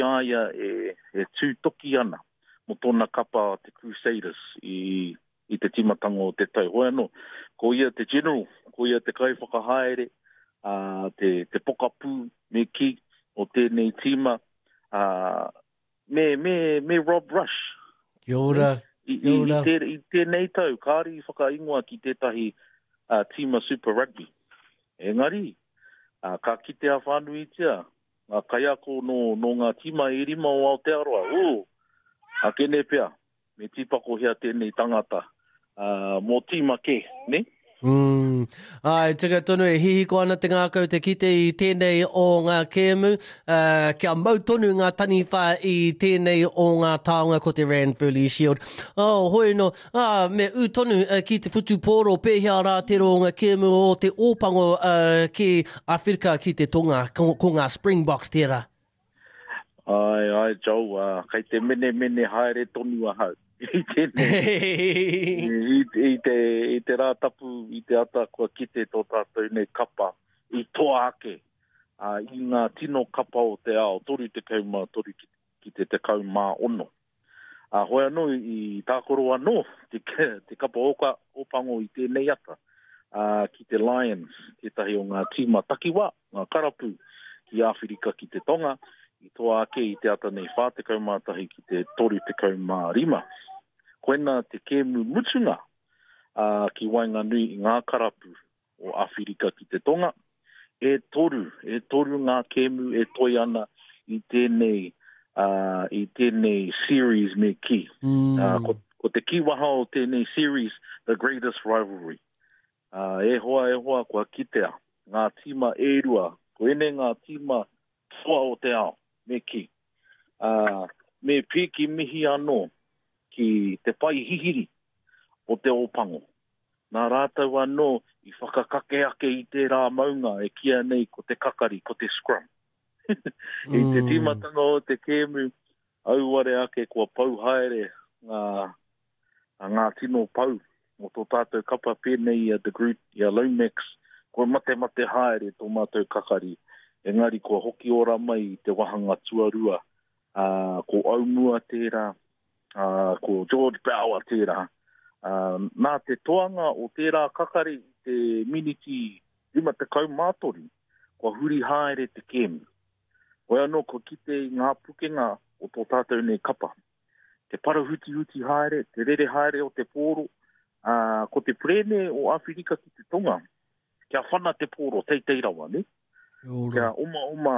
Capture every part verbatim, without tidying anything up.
Ia e, e tūtoki ana mo tōna kapa te Crusaders i, i te timatanga o te tau. Hoi anō, ko ia te general, ko ia te kaiwhakahaere, uh, te, te pokapū me ki o tēnei tima, uh, me, me, me Rob Rush. Kia ora. I, i, i, te, I tēnei tau, kāri whakaingoa ki tētahi uh, tima Super Rugby. Engari, uh, ka kite a whānui tia, a kai ako no, no ngā tima e rima o Aotearoa. O, a kene pia, me tipako hea tēnei tangata, uh, mō tima ke, ne? Mm. Ai, tika tonu e hihiko ana te ngākau te kite i tēnei o ngā kēmu, uh, kia mau tonu ngā taniwha i tēnei o ngā taonga ko te Ranfurly Shield. Oh, hoi no, ah, me u tonu uh, ki te whutu pōro pēhea rā tero o ngā kēmu o te ōpango uh, ki Awhirika ki te tonga, ko, ko ngā Springboks tērā. Ai, ai, Joe, uh, kai te mene mene haere tonu a hau. I tēnei, I, I, te, I te rātapu, I te ata kua kite tō tātou nei kapa, I toa ake, uh, I ngā tino kapa o te ao, toru te kaumā, toru ki, ki te te kaumā ono. Uh, hoi anō, I tākoro anō, te, te kapa oka, opango I tēnei ata, uh, ki te Lions, tētahi o ngā tīma takiwa, ngā karapu, ki Awhirika ki te tonga, I toa ake I te ata nei whā te kaumātahi ki te toru te kaumā rima. Koena te kēmu mutunga uh, ki Wainganui I ngā karapu o Awhirika ki te tonga. E toru, e toru ngā kēmu e toi ana I tēnei, uh, I tēnei series me ki. Mm. Uh, ko, ko te kiwaha o tēnei series, The Greatest Rivalry. Uh, e hoa, e hoa, kua kitea. Ngā tima e rua, ko ene ngā tima toa o te ao. Me ki. Uh, me piki mihi anō ki te pai hihiri o te ōpango. Nā rātau anō I whakakake ake I te rā maunga e kia nei ko te kakari, ko te scrum. I te timatanga o te kēmu, auare ake kua pau haere ngā, ngā tino pau o tō tātou kapa pēnei I the group, I a Lomex, kua mate mate haere tō mātou kakari. Engari kua hoki ora mai I te wahanga tuarua, uh, ko Aumua tērā, uh, ko George Bauer tērā. Uh, nā te toanga o tērā kakari te miniti lima te kau mātori, kua huri haere te kēmu. Hoi anō ko kite I ngā pukenga o tō tātou nei kapa. Te parahuti huti haere, te rere haere o te pōro, uh, ko te prene o Awhirika ki te tonga. Kia whana te pōro, teitei rawa, ne? Kia oma oma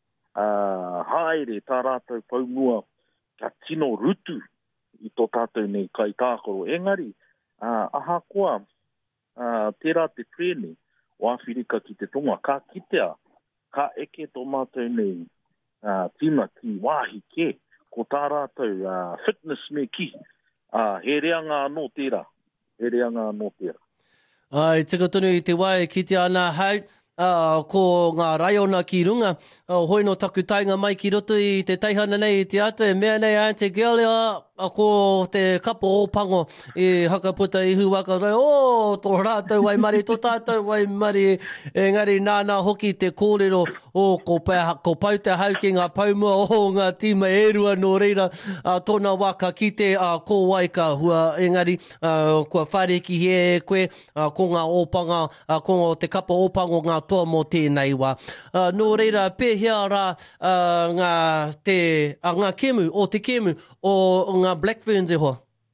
uh, haere tā rātou paumua kia tino rutu I tō tātou nei kai tākoro. Engari, uh, aha koa uh, tērā te prene o Awhirika ki te tonga, ka kitea, ka eke tō mātou nei uh, tima ki wāhi ke, ko tā rātou uh, fitness me ki, uh, he reanga anō tērā, he reanga anō tērā. Ai, tika tonu I te wae ki te ana hau. Uh, ko ngā raiona ki runga, uh, hoi no taku tainga mai ki roto I te teihana nei I te ata, e mea nei Auntie Girl, uh, ko te kapa ōpango I hakaputa I huwaka rai, o, tō rātou waimari, tō tātou waimari, engari nāna hoki te kōrero, o, ko, pa, ko pau te hau ki ngā paumua o ngā tima e rua no reira, uh, tōna waka ki te uh, ko waika hua, engari, uh, kua whareki he e koe, uh, ko ngā ōpanga, uh, ko te kapa ōpango ngā toa mō tēnei wā. Uh, nō reira, pēhea rā uh, ngā, te, uh, ngā kēmu, o te kēmu, o ngā Black Ferns e hoa?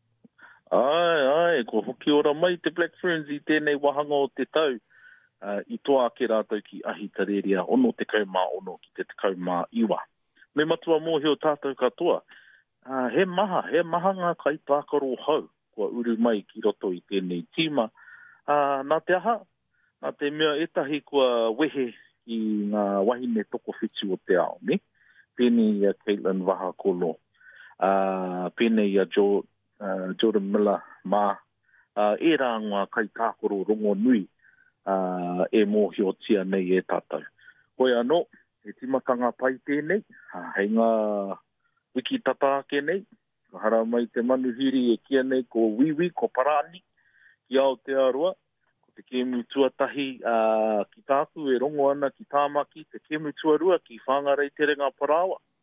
Ai, ai, ko hoki ora mai te Black Ferns I tēnei wahanga o te tau. Uh, I toa ake rātou ki ahi tareria, ono te kaumā ono ki te kaumā iwa. Me matua mōhi o tātou katoa. Uh, he maha, he maha ngā kai tākaro hau, kua uru mai ki roto I tēnei tīma. Uh, nā te aha, nā te mea etahi kua wehe I ngā wahine toko whitu o te ao, ne? Pēnei a Caitlin Wahakolo. Uh, pēnei a jo, uh, Jordan Miller mā uh, e rā ngā kai tākoro rongo nui uh, e mōhi o tia nei e tātou. Hoi anō, e timatanga pai tēnei, uh, hei ngā wiki tata ake nei, hara mai te manuhiri e kia nei ko Wiwi, ko Parani, ki Aotearoa, ko te kēmu tuatahi uh, ki tāku e rongo ana ki tāmaki, te kēmu tuarua ki whāngarei te renga Parawa.